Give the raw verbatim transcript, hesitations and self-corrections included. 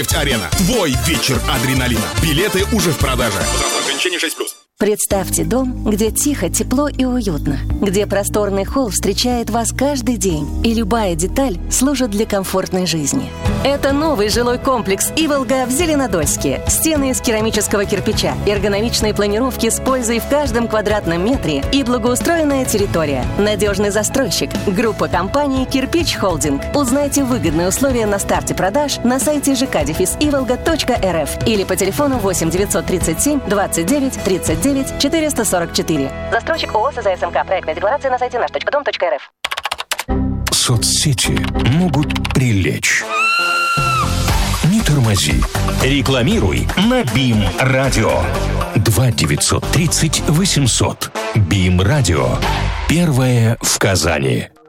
Арена. Твой вечер адреналина. Билеты уже в продаже. Ограничение шесть плюс. Представьте дом, где тихо, тепло и уютно, где просторный холл встречает вас каждый день, и любая деталь служит для комфортной жизни. Это новый жилой комплекс «Иволга» в Зеленодольске. Стены из керамического кирпича, эргономичные планировки с пользой в каждом квадратном метре и благоустроенная территория. Надежный застройщик. Группа компаний «Кирпич Холдинг». Узнайте выгодные условия на старте продаж на сайте жэ ка дефис иволга точка эр эф или по телефону восемь девятьсот тридцать семь двадцать девять тридцать девять четыреста сорок четыре. Застройщик ООО СЗСМК. Проектная декларация на сайте наш точка дом точка эр эф. Соцсети могут прилечь. Не тормози. Рекламируй на БИМ Радио. два девятьсот тридцать восемьсот. БИМ Радио. Первое в Казани.